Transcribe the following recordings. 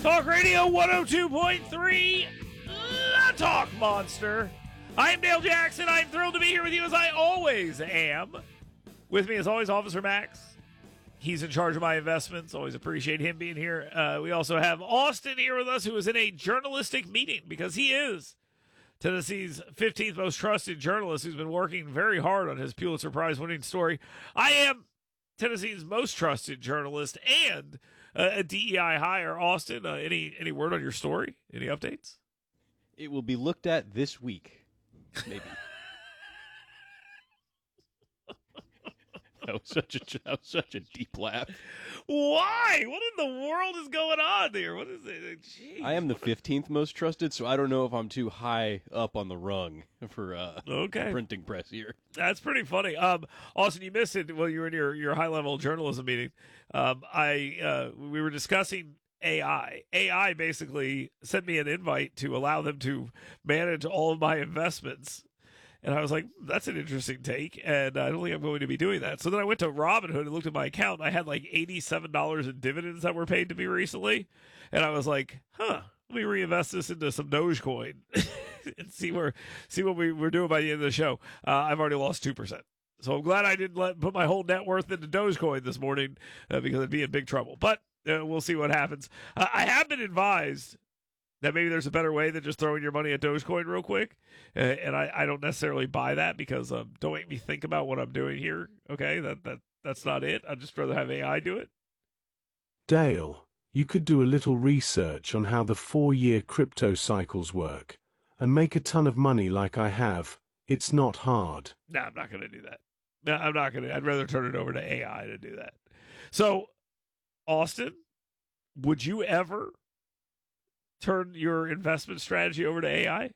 Talk Radio 102.3, The Talk Monster. I'm Dale Jackson. I'm thrilled to be here with you as I always am. With me as always, Officer Max. He's in charge of my investments. Always appreciate him being here. We also have Austin here with us, who is in a journalistic meeting because he is Tennessee's 15th most trusted journalist who's been working very hard on his Pulitzer Prize winning story. I am Tennessee's most trusted journalist and a DEI hire. Austin, any word on your story? Any updates? It will be looked at this week, maybe. That was such a deep laugh. Why? What in the world is going on here? What is it? Jeez. I am the 15th most trusted, so I don't know if I'm too high up on the rung for the printing press here. That's pretty funny. Austin, you missed it while you were in your high-level journalism meeting. We were discussing AI. AI basically sent me an invite to allow them to manage all of my investments. And I was like, that's an interesting take, and I don't think I'm going to be doing that. So then I went to Robinhood and looked at my account, and I had like $87 in dividends that were paid to me recently. And I was like, let me reinvest this into some Dogecoin and see what we're doing by the end of the show. I've already lost 2%. So I'm glad I didn't put my whole net worth into Dogecoin this morning because I'd be in big trouble. But we'll see what happens. I have been advised that maybe there's a better way than just throwing your money at Dogecoin real quick. And I don't necessarily buy that because don't make me think about what I'm doing here. Okay, that's not it. I'd just rather have AI do it. Dale, you could do a little research on how the 4-year crypto cycles work and make a ton of money like I have. It's not hard. No, I'm not going to do that. No, I'm not going to. I'd rather turn it over to AI to do that. So, Austin, would you ever turn your investment strategy over to AI?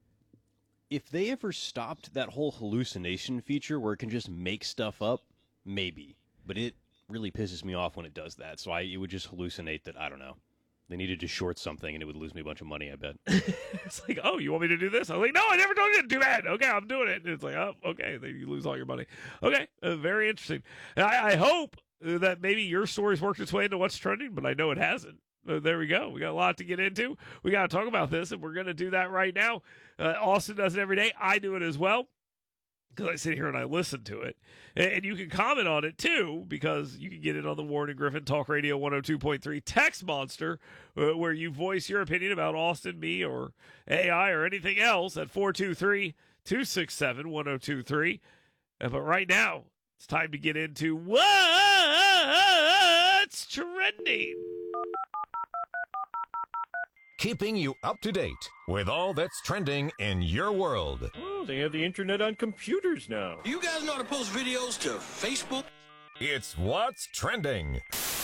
If they ever stopped that whole hallucination feature where it can just make stuff up, maybe. But it really pisses me off when it does that. So it would just hallucinate that, I don't know, they needed to short something and it would lose me a bunch of money, I bet. It's like, oh, you want me to do this? I was like, no, I never told you to do that. Okay, I'm doing it. And it's like, oh, okay, then you lose all your money. Okay, very interesting. I hope that maybe your story's worked its way into what's trending, but I know it hasn't. There we go. We got a lot to get into. We got to talk about this, and we're going to do that right now. Austin does it every day. I do it as well because I sit here and I listen to it. And you can comment on it, too, because you can get it on the Warren and Griffin Talk Radio 102.3 Text Monster, where you voice your opinion about Austin, me, or AI, or anything else at 423-267-1023. But right now, it's time to get into what's trending. Keeping you up to date with all that's trending in your world. Oh, they have the internet on computers now. You guys know how to post videos to Facebook? It's What's Trending.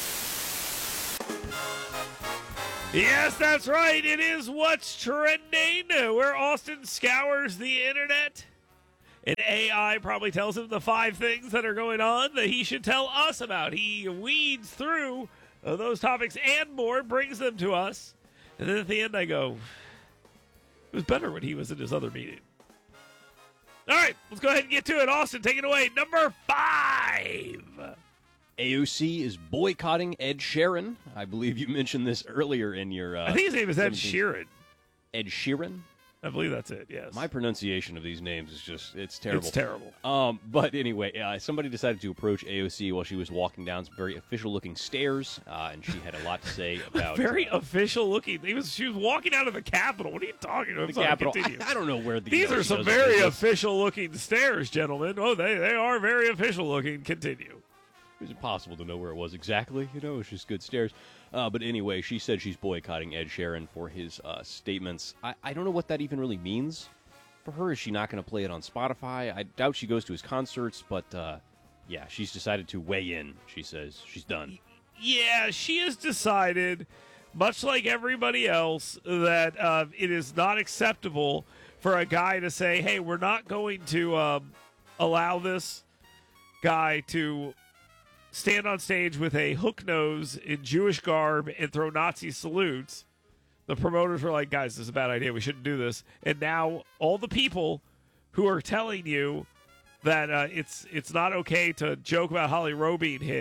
Yes, that's right. It is What's Trending, where Austin scours the internet. And AI probably tells him the 5 things that are going on that he should tell us about. He weeds through those topics and more, brings them to us. And then at the end, I go, it was better when he was in his other meeting. All right, let's go ahead and get to it. Austin, take it away. Number 5. AOC is boycotting Ed Sheeran. I believe you mentioned this earlier in your... I think his name is Ed Sheeran. Ed Sheeran? I believe that's it, yes. My pronunciation of these names is just, it's terrible. It's terrible. But anyway, somebody decided to approach AOC while she was walking down some very official-looking stairs, and she had a lot to say about... Very official-looking. She was walking out of the Capitol. What are you talking about? The Capitol. I don't know where these are some very official-looking stairs, gentlemen. Oh, they are very official-looking. Continue. It was impossible to know where it was exactly. It was just good stairs. But anyway, she said she's boycotting Ed Sheeran for his statements. I don't know what that even really means for her. Is she not going to play it on Spotify? I doubt she goes to his concerts, but yeah, she's decided to weigh in. She says she's done. Yeah, she has decided, much like everybody else, that it is not acceptable for a guy to say, hey, we're not going to allow this guy to stand on stage with a hook nose in Jewish garb and throw Nazi salutes. The promoters were like, guys, this is a bad idea. We shouldn't do this. And now all the people who are telling you that it's not okay to joke about Holly Rowe being hit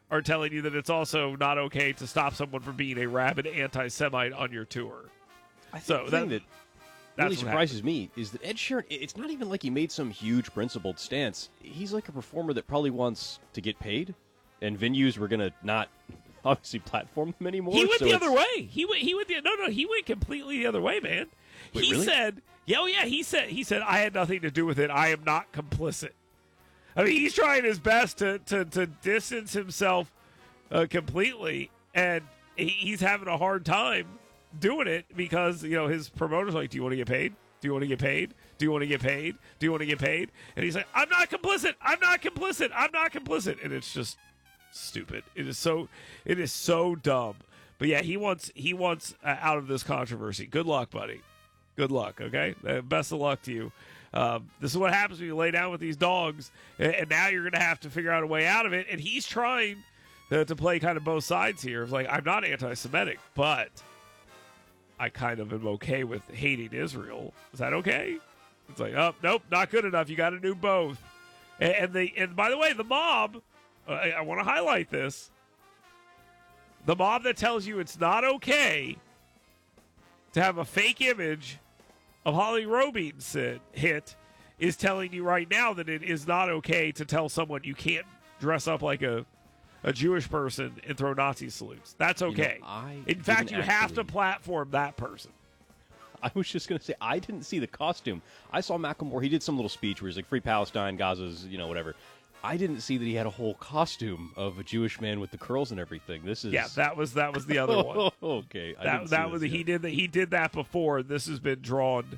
are telling you that it's also not okay to stop someone from being a rabid anti-Semite on your tour. I think So the thing that that's really what surprises me is that Ed Sheeran, it's not even like he made some huge principled stance. He's like a performer that probably wants to get paid, and venues were going to not obviously platform them anymore. He went so the it's- other way. He went he went completely the other way, man. Wait, He really? said, he said I had nothing to do with it. I am not complicit. I mean, he's trying his best to distance himself completely, and he's having a hard time doing it because, his promoters are like, do you want to get paid? Do you want to get paid? Do you want to get paid? Do you want to get paid? And he's like, I'm not complicit. I'm not complicit. I'm not complicit. And it's just stupid. It is so dumb. But yeah, he wants out of this controversy. Good luck, buddy. Good luck. Okay, best of luck to you. This is what happens when you lay down with these dogs, and now you're going to have to figure out a way out of it. And he's trying to play kind of both sides here. It's like, I'm not anti-Semitic, but I kind of am okay with hating Israel. Is that okay? It's like, oh, nope, not good enough. You got to do both. And by the way, the mob, I want to highlight this. The mob that tells you it's not okay to have a fake image of Holly Rowe being hit is telling you right now that it is not okay to tell someone you can't dress up like a Jewish person and throw Nazi salutes. That's okay. In fact, you have to platform that person. I was just going to say, I didn't see the costume. I saw Macklemore. He did some little speech where he's like, free Palestine, Gaza's, whatever. I didn't see that he had a whole costume of a Jewish man with the curls and everything. This is that was the other one. Okay, that was he did that before. This has been drawn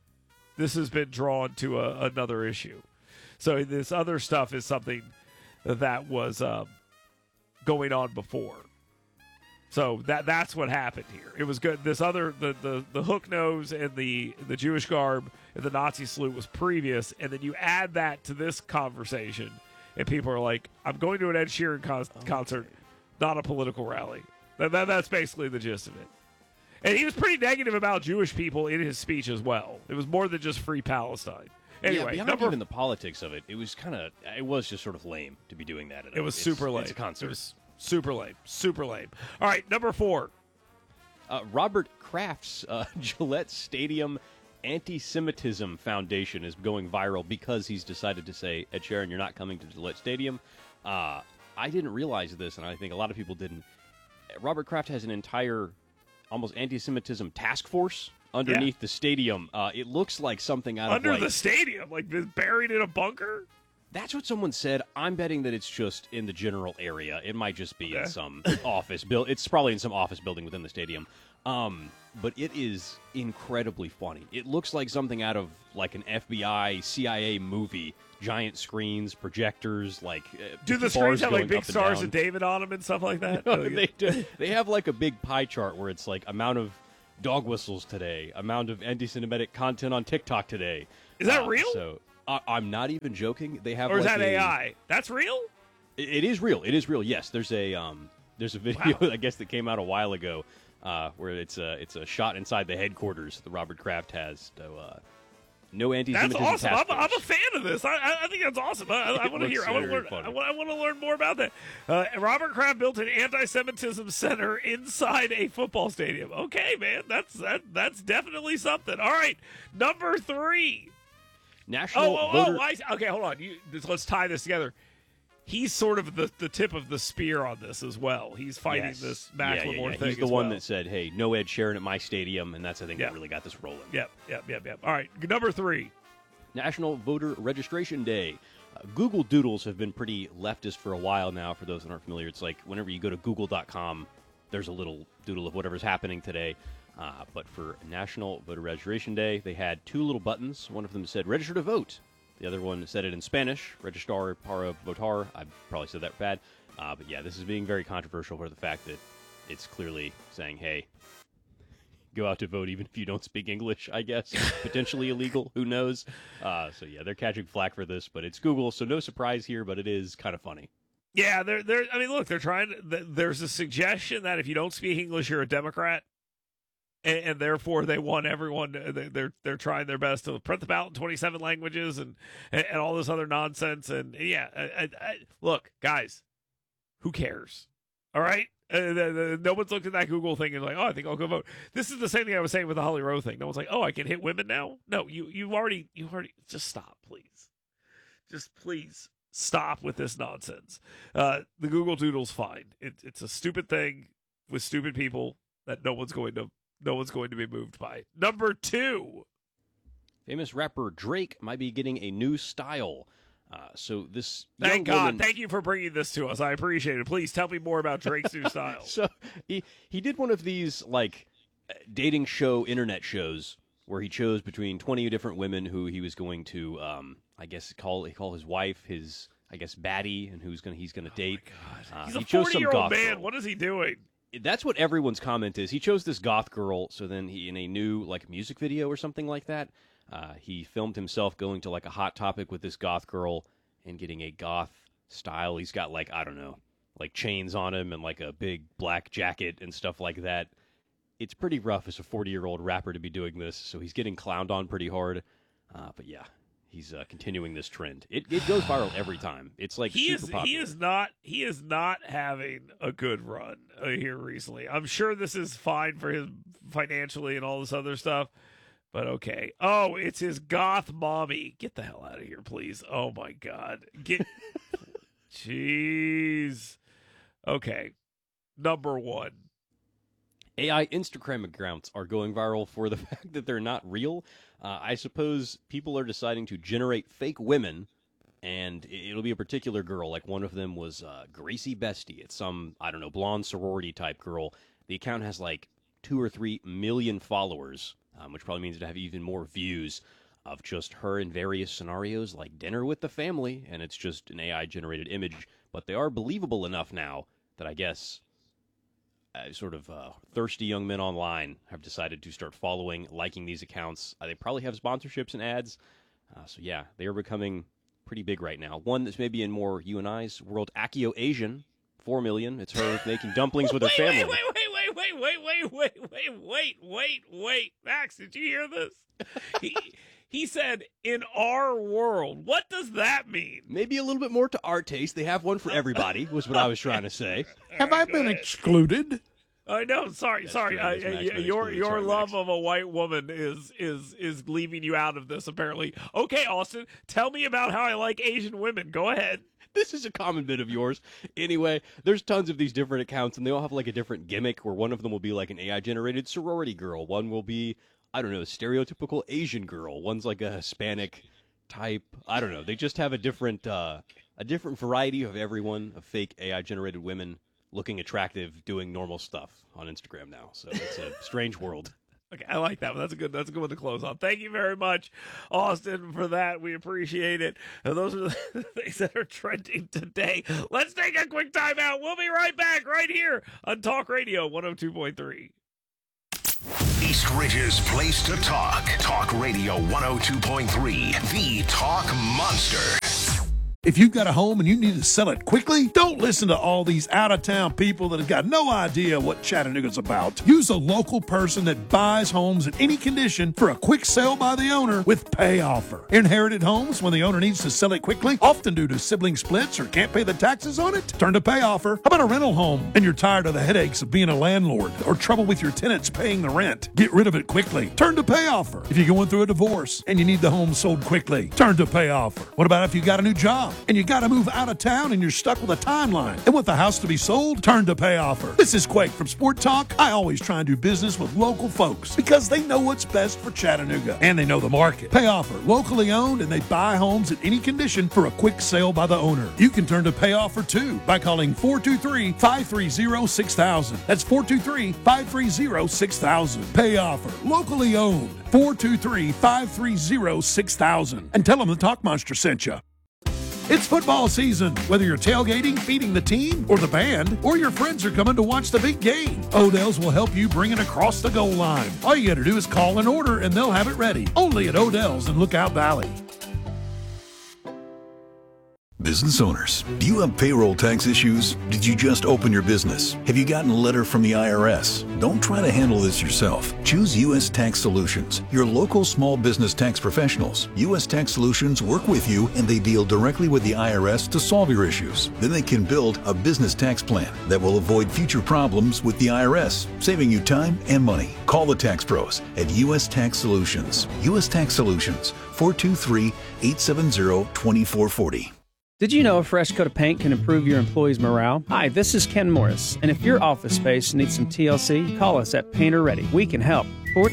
to another issue. So this other stuff is something that was going on before. So that's what happened here. It was good. This other the hook nose and the Jewish garb and the Nazi salute was previous, and then you add that to this conversation. And people are like, I'm going to an Ed Sheeran concert, not a political rally. That's basically the gist of it. And he was pretty negative about Jewish people in his speech as well. It was more than just free Palestine. Anyway, beyond even the politics of it, it was just sort of lame to be doing that. It was super lame. It's a concert. It was super lame. Super lame. All right, number 4. Robert Kraft's Gillette Stadium Anti-Semitism Foundation is going viral because he's decided to say, Ed Sheeran, you're not coming to Gillette Stadium. I didn't realize this, and I think a lot of people didn't. Robert Kraft has an entire almost anti-Semitism task force underneath the stadium. It looks like something out of the stadium, like buried in a bunker? That's what someone said. I'm betting that it's just in the general area. It might just be in some office building. It's probably in some office building within the stadium. But it is incredibly funny. It looks like something out of like an FBI, CIA movie. Giant screens, projectors, like do the screens have like big stars of David on them and stuff like that? No, they do. They have like a big pie chart where it's like amount of dog whistles today, amount of anti-Semitic content on TikTok today. Is that real? So I'm not even joking. They have, or is that AI? That's real. It is real. It is real. Yes, there's a video I guess that came out a while ago where it's a shot inside the headquarters that Robert Kraft has. So no anti-Semitism. That's awesome. I'm a fan of this. I think that's awesome. I want to hear. I want to learn more about that. Robert Kraft built an anti-Semitism center inside a football stadium. Okay, man, that's definitely something. All right, number 3. National. Okay, hold on. Let's tie this together. He's sort of the tip of the spear on this as well. He's fighting this Macklemore thing. He's the one that said, "Hey, no Ed Sheeran at my stadium," and that's I think what really got this rolling. Yep. All right, number 3. National Voter Registration Day. Google Doodles have been pretty leftist for a while now. For those that aren't familiar, it's like whenever you go to Google.com, there's a little doodle of whatever's happening today. But for National Voter Registration Day, they had 2 little buttons. One of them said "Register to vote." The other one said it in Spanish, registrar para votar. I probably said that bad. But yeah, this is being very controversial for the fact that it's clearly saying, hey, go out to vote even if you don't speak English, I guess. Potentially illegal, who knows? So yeah, they're catching flack for this, but it's Google, so no surprise here, but it is kind of funny. Yeah, I mean, look, they're trying. There's a suggestion that if you don't speak English, you're a Democrat. And therefore, they want everyone. They're trying their best to print the ballot in 27 languages and all this other nonsense. And yeah, look, guys, who cares? All right? No one's looked at that Google thing and like, oh, I think I'll go vote. This is the same thing I was saying with the Holly Rowe thing. No one's like, oh, I can hit women now? No, you already, just stop, please. Just please stop with this nonsense. The Google Doodle's fine. It's a stupid thing with stupid people that no one's going to be moved by. Number 2. Famous rapper Drake might be getting a new style. So this Thank young God. woman, Thank you for bringing this to us. I appreciate it. Please tell me more about Drake's new style. So he did one of these like dating show internet shows where he chose between 20 different women who he was going to I guess call his wife his baddie and he's gonna date. God. He's a he chose some 40-year-old goth man. girl. What is he doing? That's what everyone's comment is. He chose this goth girl, so then he, in a new like music video or something like that, he filmed himself going to like a Hot Topic with this goth girl and getting a goth style. He's got like, I don't know, like chains on him and like a big black jacket and stuff like that. It's pretty rough as a 40-year-old rapper to be doing this, so he's getting clowned on pretty hard. But yeah, he's continuing this trend. It goes viral every time. It's like super popular. He is not having a good run here recently. I'm sure this is fine for him financially and all this other stuff. But okay. Oh, it's his goth mommy. Get the hell out of here, please. Oh my God. Jeez. Okay. Number 1. AI Instagram accounts are going viral for the fact that they're not real. I suppose people are deciding to generate fake women, and it'll be a particular girl. Like one of them was Gracie Bestie. It's some, I don't know, blonde sorority type girl. The account has like 2 or 3 million followers, which probably means it'd have even more views of just her in various scenarios like dinner with the family, and it's just an AI-generated image. But they are believable enough now that I guess thirsty young men online have decided to start following, liking these accounts. They probably have sponsorships and ads. So yeah, they are becoming pretty big right now. One that's maybe in more you and I's world, Akio Asian, 4 million. It's her making dumplings with her family. Wait. Max, did you hear this? He said, in our world. What does that mean? Maybe a little bit more to our taste. They have one for everybody, was what I was trying to say. Have I been excluded? No, sorry. Your love of a white woman is leaving you out of this, apparently. Okay, Austin, tell me about how I like Asian women. Go ahead. This is a common bit of yours. Anyway, there's tons of these different accounts, and they all have like a different gimmick, where one of them will be like an AI-generated sorority girl. One will be, I don't know, a stereotypical Asian girl. One's like a Hispanic type. I don't know. They just have a different variety of everyone, of fake AI-generated women looking attractive, doing normal stuff on Instagram now. So it's a strange world. Okay, I like that one. That's a good one to close on. Thank you very much, Austin, for that. We appreciate it. And those are the things that are trending today. Let's take a quick time out. We'll be right back right here on Talk Radio 102.3. East Ridge's place to talk. Talk Radio 102.3, the Talk Monster. If you've got a home and you need to sell it quickly, don't listen to all these out-of-town people that have got no idea what Chattanooga's about. Use a local person that buys homes in any condition for a quick sale by the owner with Pay Offer. Inherited homes, when the owner needs to sell it quickly, often due to sibling splits or can't pay the taxes on it, turn to Pay Offer. How about a rental home and you're tired of the headaches of being a landlord or trouble with your tenants paying the rent? Get rid of it quickly. Turn to Pay Offer. If you're going through a divorce and you need the home sold quickly, turn to Pay Offer. What about if you got a new job and you got to move out of town and you're stuck with a timeline and want the house to be sold? Turn to Pay Offer. This is Quake from Sport Talk. I always try and do business with local folks because they know what's best for Chattanooga and they know the market. Pay Offer, locally owned, and they buy homes in any condition for a quick sale by the owner. You can turn to Pay Offer too by calling 423-530-6000. That's 423-530-6000. Pay Offer, locally owned. 423-530-6000. And tell them the Talk Monster sent you. It's football season. Whether you're tailgating, feeding the team, or the band, or your friends are coming to watch the big game, Odell's will help you bring it across the goal line. All you got to do is call an order and they'll have it ready. Only at Odell's in Lookout Valley. Business owners, do you have payroll tax issues? Did you just open your business? Have you gotten a letter from the IRS? Don't try to handle this yourself. Choose U.S. Tax Solutions, your local small business tax professionals. U.S. Tax Solutions work with you and they deal directly with the IRS to solve your issues. Then they can build a business tax plan that will avoid future problems with the IRS, saving you time and money. Call the tax pros at U.S. Tax Solutions. U.S. Tax Solutions, 423-870-2440. Did you know a fresh coat of paint can improve your employees' morale? Hi, this is Ken Morris, and if your office space needs some TLC, call us at Painter Ready. We can help.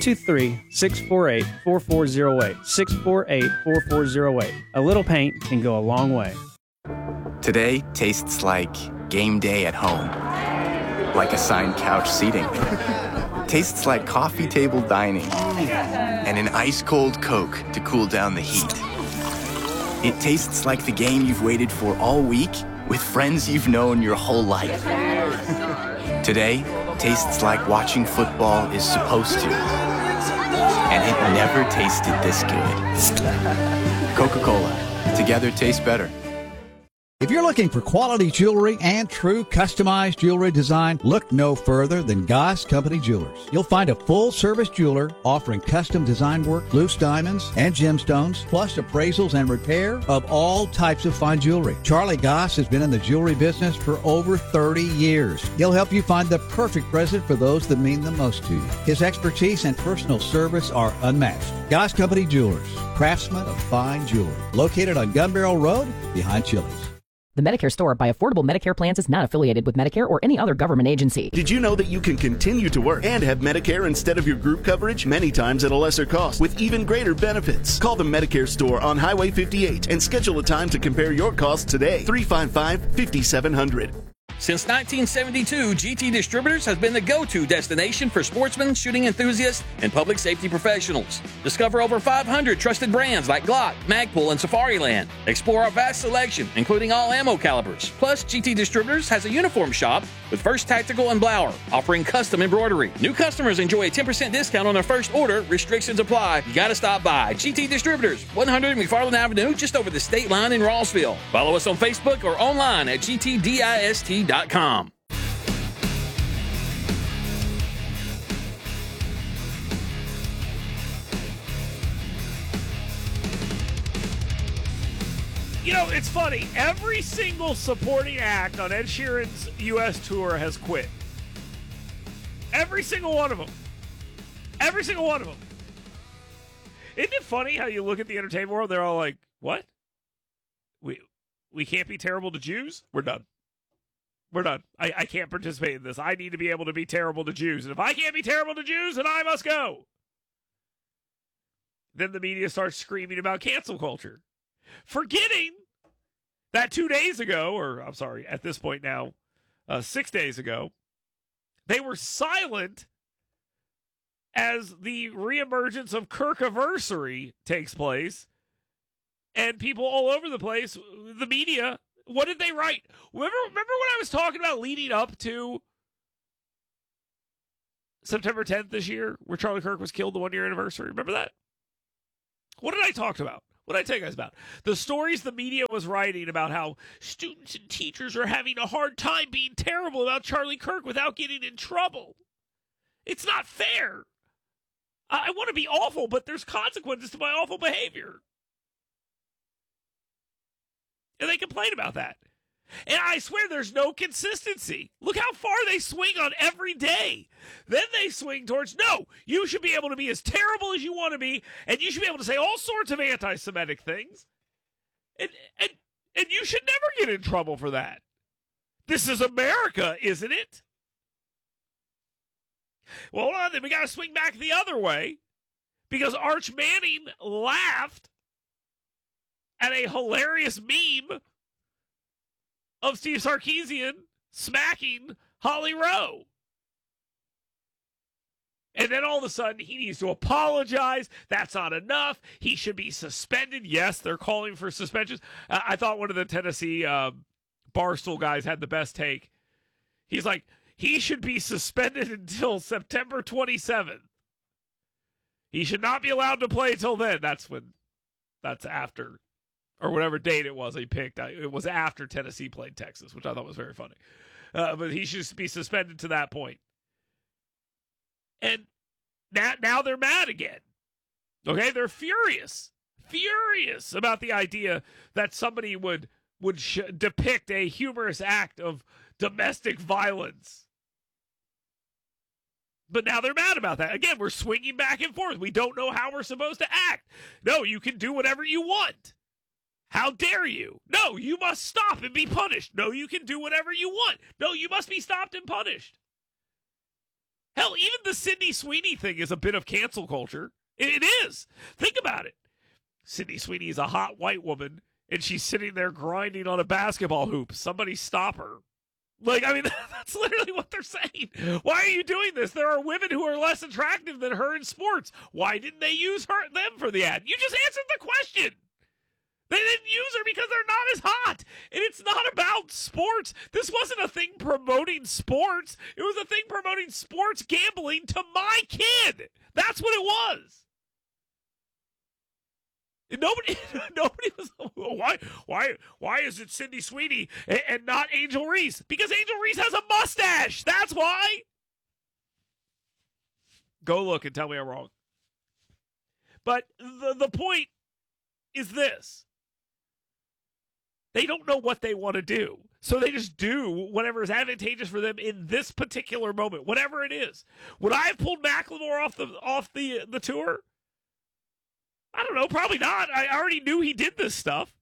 423-648-4408. 648-4408. A little paint can go a long way. Today tastes like game day at home. Like assigned couch seating. Tastes like coffee table dining. And an ice-cold Coke to cool down the heat. It tastes like the game you've waited for all week with friends you've known your whole life. Today tastes like watching football is supposed to. And it never tasted this good. Coca-Cola. Together tastes better. If you're looking for quality jewelry and true customized jewelry design, look no further than Goss Company Jewelers. You'll find a full-service jeweler offering custom design work, loose diamonds, and gemstones, plus appraisals and repair of all types of fine jewelry. Charlie Goss has been in the jewelry business for over 30 years. He'll help you find the perfect present for those that mean the most to you. His expertise and personal service are unmatched. Goss Company Jewelers, craftsmen of fine jewelry. Located on Gun Barrel Road, behind Chili's. The Medicare Store by Affordable Medicare Plans is not affiliated with Medicare or any other government agency. Did you know that you can continue to work and have Medicare instead of your group coverage, many times at a lesser cost, with even greater benefits? Call the Medicare Store on Highway 58 and schedule a time to compare your costs today. 355-5700. Since 1972, GT Distributors has been the go-to destination for sportsmen, shooting enthusiasts, and public safety professionals. Discover over 500 trusted brands like Glock, Magpul, and Safariland. Explore our vast selection, including all ammo calibers. Plus, GT Distributors has a uniform shop with First Tactical and Blower, offering custom embroidery. New customers enjoy a 10% discount on their first order. Restrictions apply. You gotta stop by. GT Distributors, 100 McFarland Avenue, just over the state line in Rossville. Follow us on Facebook or online at gtdist.com. You know, it's funny. Every single supporting act on Ed Sheeran's U.S. tour has quit. Every single one of them. Every single one of them. Isn't it funny how you look at the entertainment world, they're all like, what? We can't be terrible to Jews? We're done. We're done. I can't participate in this. I need to be able to be terrible to Jews. And if I can't be terrible to Jews, then I must go. Then the media starts screaming about cancel culture. Forgetting that 2 days ago, or I'm sorry, at this point now, 6 days ago, they were silent as the reemergence of Kirkiversary takes place. And people all over the place, the media, what did they write? Remember when I was talking about leading up to September 10th this year, where Charlie Kirk was killed, the 1 year anniversary? Remember that? What did I talk about? What did I tell you guys about? The stories the media was writing about how students and teachers are having a hard time being terrible about Charlie Kirk without getting in trouble. It's not fair. I want to be awful, but there's consequences to my awful behavior. And they complain about that. And I swear there's no consistency. Look how far they swing on every day. Then they swing towards, no, you should be able to be as terrible as you want to be, and you should be able to say all sorts of anti-Semitic things. And you should never get in trouble for that. This is America, isn't it? Well, hold on, then we got to swing back the other way, because Arch Manning laughed at a hilarious meme of Steve Sarkisian smacking Holly Rowe. And then all of a sudden, he needs to apologize. That's not enough. He should be suspended. Yes, they're calling for suspensions. I thought one of the Tennessee Barstool guys had the best take. He's like, he should be suspended until September 27th. He should not be allowed to play until then. That's after or whatever date it was he picked. It was after Tennessee played Texas, which I thought was very funny. But he should be suspended to that point. And now they're mad again. Okay, they're furious about the idea that somebody would depict a humorous act of domestic violence. But now they're mad about that. Again, we're swinging back and forth. We don't know how we're supposed to act. No, you can do whatever you want. How dare you? No, you must stop and be punished. No, you can do whatever you want. No, you must be stopped and punished. Hell, even the Sydney Sweeney thing is a bit of cancel culture. It is. Think about it. Sydney Sweeney is a hot white woman, and she's sitting there grinding on a basketball hoop. Somebody stop her. Like, I mean, that's literally what they're saying. Why are you doing this? There are women who are less attractive than her in sports. Why didn't they use them for the ad? You just answered the question. They didn't use her because they're not as hot. And it's not about sports. This wasn't a thing promoting sports. It was a thing promoting sports gambling to my kid. That's what it was. Nobody was. Why is it Sydney Sweeney and not Angel Reese? Because Angel Reese has a mustache. That's why. Go look and tell me I'm wrong. But the point is this: they don't know what they want to do, so they just do whatever is advantageous for them in this particular moment, whatever it is. Would I have pulled Macklemore off the tour? I don't know, probably not. I already knew he did this stuff.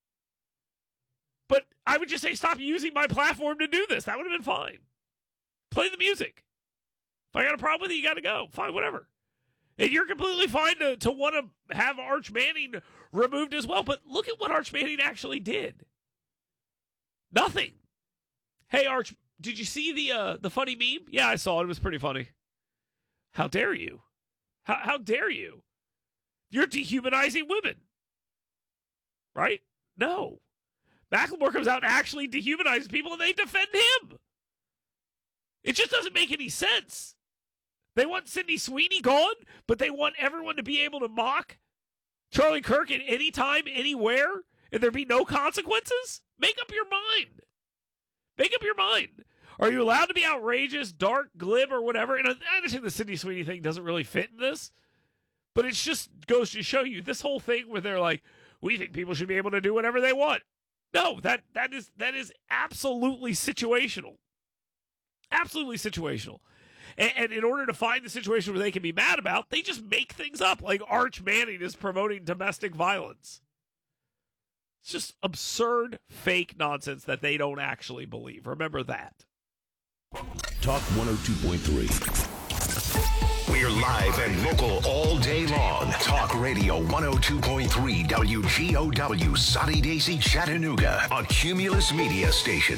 But I would just say, stop using my platform to do this. That would have been fine. Play the music. If I got a problem with it, you got to go. Fine, whatever. And you're completely fine to want to have Arch Manning removed as well. But look at what Arch Manning actually did. Nothing. Hey, Arch, did you see the funny meme? Yeah, I saw it. It was pretty funny. How dare you? How dare you? You're dehumanizing women. Right? No. Macklemore comes out and actually dehumanizes people, and they defend him. It just doesn't make any sense. They want Sydney Sweeney gone, but they want everyone to be able to mock Charlie Kirk at any time, anywhere, and there be no consequences? Make up your mind. Make up your mind. Are you allowed to be outrageous, dark, glib, or whatever? And I understand the Sydney Sweeney thing doesn't really fit in this. But it just goes to show you this whole thing where they're like, we think people should be able to do whatever they want. No, that is absolutely situational. Absolutely situational. And in order to find the situation where they can be mad about, they just make things up. Like Arch Manning is promoting domestic violence. It's just absurd, fake nonsense that they don't actually believe. Remember that. Talk 102.3. We're live and local all day long. Talk Radio 102.3 WGOW, Soddy Daisy, Chattanooga, a Cumulus media station.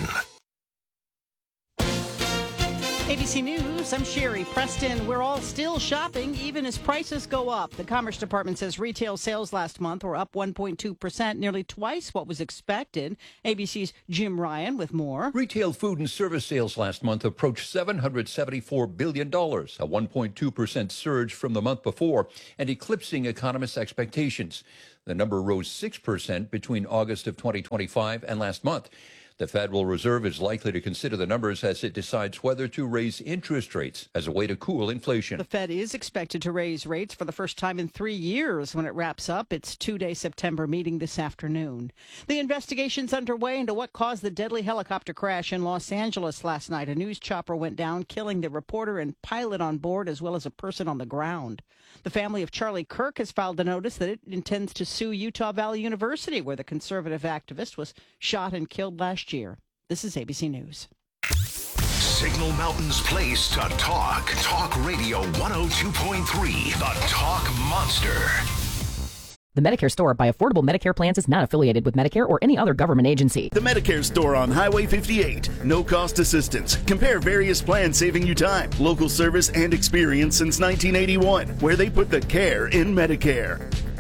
ABC News, I'm Sherry Preston. We're all still shopping, even as prices go up. The Commerce Department says retail sales last month were up 1.2%, nearly twice what was expected. ABC's Jim Ryan with more. Retail food and service sales last month approached $774 billion, a 1.2% surge from the month before, and eclipsing economists' expectations. The number rose 6% between August of 2025 and last month. The Federal Reserve is likely to consider the numbers as it decides whether to raise interest rates as a way to cool inflation. The Fed is expected to raise rates for the first time in 3 years when it wraps up its two-day September meeting this afternoon. The investigation's underway into what caused the deadly helicopter crash in Los Angeles last night. A news chopper went down, killing the reporter and pilot on board as well as a person on the ground. The family of Charlie Kirk has filed a notice that it intends to sue Utah Valley University, where the conservative activist was shot and killed last year. This is ABC News. Signal Mountain's place to talk. Talk Radio 102.3, the Talk Monster. The Medicare Store by Affordable Medicare Plans is not affiliated with Medicare or any other government agency. The Medicare Store on Highway 58. No cost assistance. Compare various plans saving you time, local service, and experience since 1981, where they put the care in Medicare.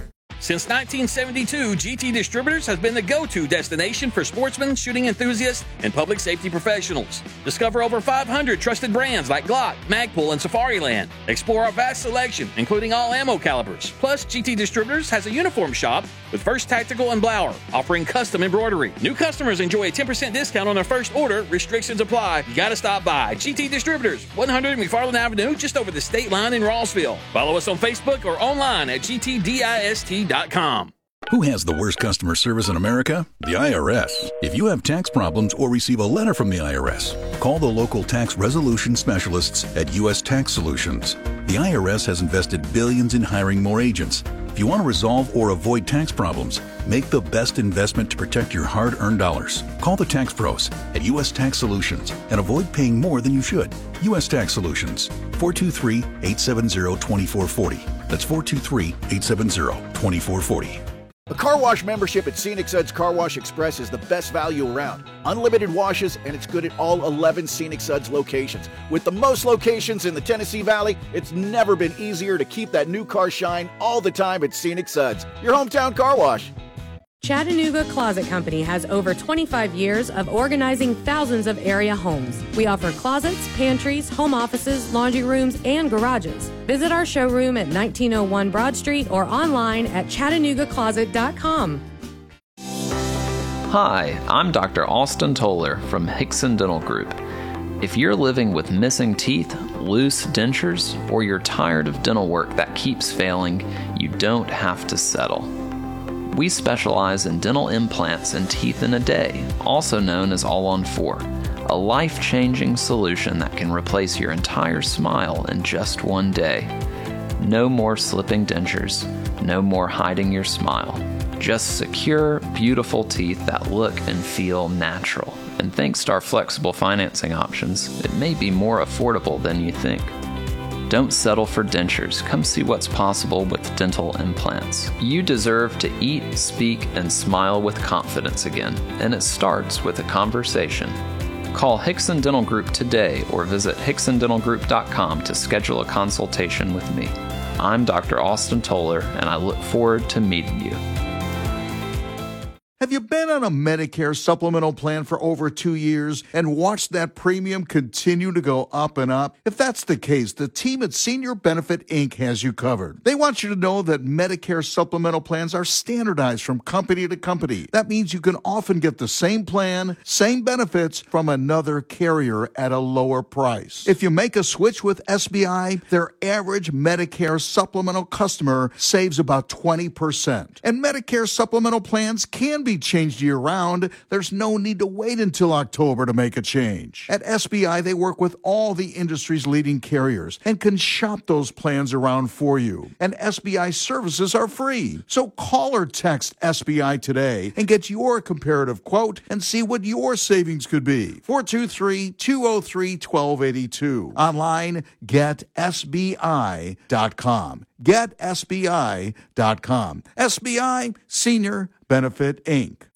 Since 1972, GT Distributors has been the go-to destination for sportsmen, shooting enthusiasts, and public safety professionals. Discover over 500 trusted brands like Glock, Magpul, and Safariland. Explore our vast selection, including all ammo calibers. Plus, GT Distributors has a uniform shop with First Tactical and Blower, offering custom embroidery. New customers enjoy a 10% discount on their first order. Restrictions apply. You gotta stop by. GT Distributors, 100 McFarland Avenue, just over the state line in Rossville. Follow us on Facebook or online at gtdist.com. Who has the worst customer service in America? The IRS. If you have tax problems or receive a letter from the IRS, call the local tax resolution specialists at U.S. Tax Solutions. The IRS has invested billions in hiring more agents. If you want to resolve or avoid tax problems, make the best investment to protect your hard-earned dollars. Call the tax pros at U.S. Tax Solutions and avoid paying more than you should. U.S. Tax Solutions, 423-870-2440. That's 423-870-2440. A car wash membership at Scenic Suds Car Wash Express is the best value around. Unlimited washes, and it's good at all 11 Scenic Suds locations. With the most locations in the Tennessee Valley, it's never been easier to keep that new car shine all the time at Scenic Suds, your hometown car wash. Chattanooga Closet Company has over 25 years of organizing thousands of area homes. We offer closets, pantries, home offices, laundry rooms, and garages. Visit our showroom at 1901 Broad Street or online at ChattanoogaCloset.com. Hi, I'm Dr. Austin Toller from Hickson Dental Group. If you're living with missing teeth, loose dentures, or you're tired of dental work that keeps failing, you don't have to settle. We specialize in dental implants and teeth in a day, also known as All-on-4, a life-changing solution that can replace your entire smile in just one day. No more slipping dentures, no more hiding your smile. Just secure, beautiful teeth that look and feel natural. And thanks to our flexible financing options, it may be more affordable than you think. Don't settle for dentures. Come see what's possible with dental implants. You deserve to eat, speak, and smile with confidence again, and it starts with a conversation. Call Hickson Dental Group today or visit hicksondentalgroup.com to schedule a consultation with me. I'm Dr. Austin Toller, and I look forward to meeting you. Have you been on a Medicare supplemental plan for over 2 years and watched that premium continue to go up and up? If that's the case, the team at Senior Benefit Inc. has you covered. They want you to know that Medicare supplemental plans are standardized from company to company. That means you can often get the same plan, same benefits from another carrier at a lower price. If you make a switch with SBI, their average Medicare supplemental customer saves about 20%. And Medicare supplemental plans can be changed year-round. There's no need to wait until October to make a change. At SBI, they work with all the industry's leading carriers and can shop those plans around for you. And SBI services are free. So call or text SBI today and get your comparative quote and see what your savings could be. 423-203-1282. Online, getsbi.com. GetSBI.com. SBI Senior Benefit Inc.